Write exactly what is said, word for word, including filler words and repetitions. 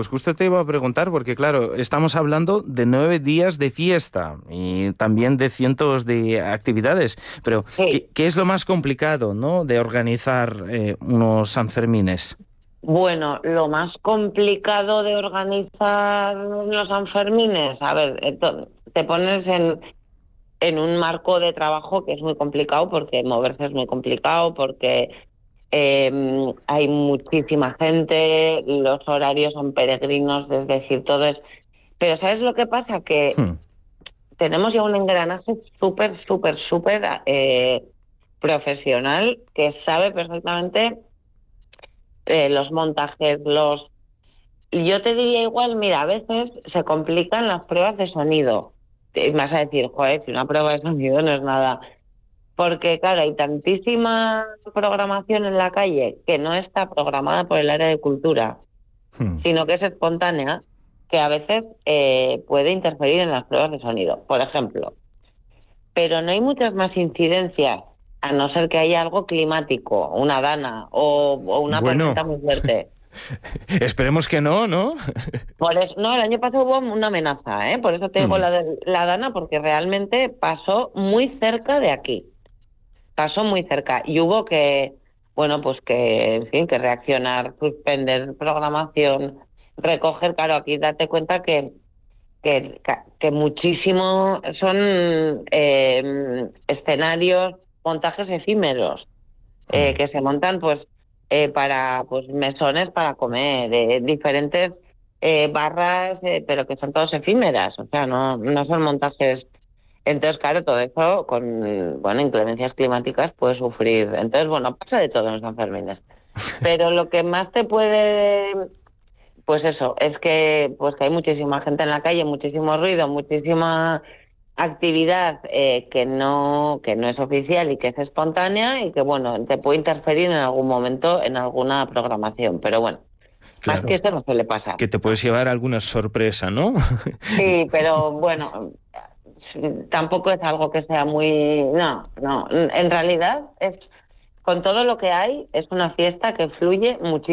pues justo te iba a preguntar, porque claro, estamos hablando de nueve días de fiesta y también de cientos de actividades, pero Sí. ¿qué, qué es lo más complicado, ¿no?, de organizar eh, unos Sanfermines? Bueno, lo más complicado de organizar los Sanfermines, a ver, eh, to- te pones en, en un marco de trabajo que es muy complicado porque moverse es muy complicado, porque eh, hay muchísima gente, los horarios son peregrinos, es decir, todo es... Pero ¿sabes lo que pasa? Que Hmm. tenemos ya un engranaje súper, súper, súper eh, profesional que sabe perfectamente eh, los montajes, los... Y yo te diría igual, mira, a veces se complican las pruebas de sonido. Y me vas a decir, joder, si una prueba de sonido no es nada. Porque, claro, hay tantísima programación en la calle que no está programada por el área de cultura, Hmm. sino que es espontánea, que a veces eh, puede interferir en las pruebas de sonido, por ejemplo. Pero no hay muchas más incidencias, a no ser que haya algo climático, una dana o, o una Bueno, tormenta muy fuerte. esperemos que no, ¿no? Por eso, no, el año pasado hubo una amenaza, ¿eh? Por eso te digo Hmm. la, de- la dana, porque realmente pasó muy cerca de aquí. Pasó muy cerca y hubo que, bueno, pues que, en fin, que reaccionar, suspender programación, recoger, claro, aquí date cuenta que, que, que muchísimo son eh, escenarios, montajes efímeros, eh, Hmm. que se montan pues eh, para pues mesones para comer, eh, diferentes eh, barras, eh, pero que son todos efímeras, o sea, no, no son montajes. Entonces, claro, todo eso con, bueno, inclemencias climáticas puede sufrir. Entonces, bueno, pasa de todo en los Sanfermines. Pero lo que más te puede, pues eso, es que pues que hay muchísima gente en la calle, muchísimo ruido, muchísima actividad eh, que no que no es oficial y que es espontánea y que, bueno, te puede interferir en algún momento en alguna programación. Pero bueno, más que Claro, eso no suele pasar. que te puedes llevar alguna sorpresa, ¿no? Sí, pero bueno, tampoco es algo que sea muy... No, no, en realidad es, con todo lo que hay, es una fiesta que fluye muchísimo.